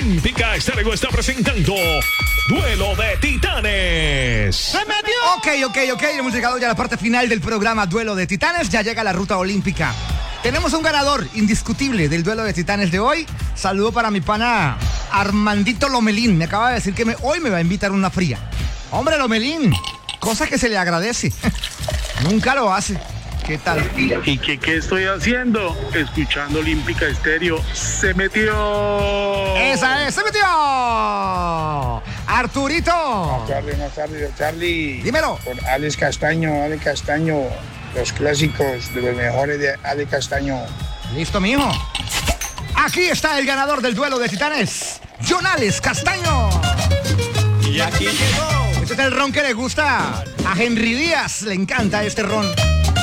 Olímpica Estéreo está presentando Duelo de Titanes. ¡Se metió! Ok. Hemos llegado ya a la parte final del programa Duelo de Titanes. Ya llega la ruta olímpica. Tenemos un ganador indiscutible del Duelo de Titanes de hoy. Saludo para mi pana Armandito Lomelín. Me acaba de decir que hoy me va a invitar una fría. Hombre, Lomelín, cosa que se le agradece. Nunca lo hace. ¿Qué tal? ¿Y qué estoy haciendo? Escuchando Olímpica Estéreo. ¡Se metió! ¡Esa es! ¡Se metió! ¡Arturito! Buenas tardes, Charlie. Dímelo. Por Alex Castaño. Los clásicos de los mejores de Alex Castaño. Listo, mijo. Aquí está el ganador del Duelo de Titanes, John Alex Castaño. Y aquí llegó. Este es el ron que le gusta a Henry Díaz. Le encanta este ron.